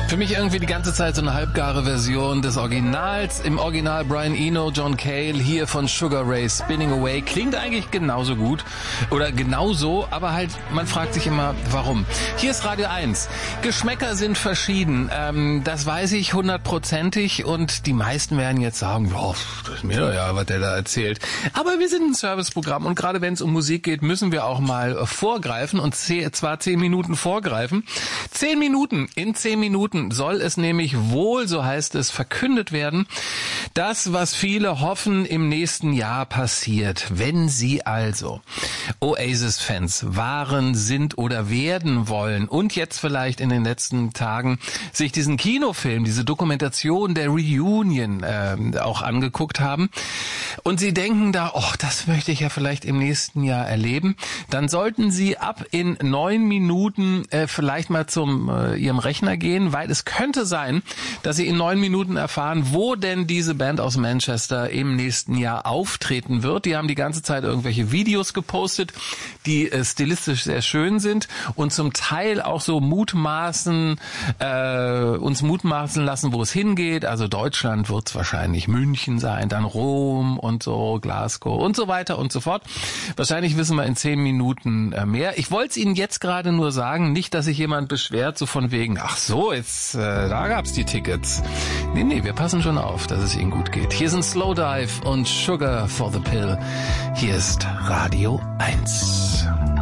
Für mich irgendwie die ganze Zeit so eine halbgare Version des Originals. Im Original Brian Eno, John Cale, hier von Sugar Ray, Spinning Away. Klingt eigentlich genauso gut oder genauso, aber halt, man fragt sich immer, warum. Hier ist Radio 1. Geschmäcker sind verschieden. Das weiß ich 100%ig und die meisten werden jetzt sagen, ja, das ist mir doch ja, was der da erzählt. Aber wir sind ein Serviceprogramm und gerade wenn es um Musik geht, müssen wir auch mal vorgreifen und zwar 10 Minuten vorgreifen. 10 Minuten, in 10 Minuten soll es nämlich wohl, so heißt es, verkündet werden, das, was viele hoffen, im nächsten Jahr passiert. Wenn Sie also Oasis-Fans waren, sind oder werden wollen und jetzt vielleicht in den letzten Tagen sich diesen Kinofilm, diese Dokumentation der Reunion auch angeguckt haben und Sie denken da, oh, das möchte ich ja vielleicht im nächsten Jahr erleben, dann sollten Sie ab in 9 Minuten vielleicht mal zum Ihrem Rechner gehen, weil es könnte sein, dass Sie in 9 Minuten erfahren, wo denn diese Band aus Manchester im nächsten Jahr auftreten wird. Die haben die ganze Zeit irgendwelche Videos gepostet, die stilistisch sehr schön sind und zum Teil auch so uns mutmaßen lassen, wo es hingeht. Also Deutschland wird es wahrscheinlich München sein, dann Rom und so, Glasgow und so weiter und so fort. Wahrscheinlich wissen wir in 10 Minuten mehr. Ich wollte es Ihnen jetzt gerade nur sagen, nicht, dass sich jemand beschwert, so von wegen, ach so, jetzt da gab's die Tickets. Nee, wir passen schon auf, dass es Ihnen gut geht. Hier sind Slowdive und Sugar for the Pill. Hier ist Radio 1.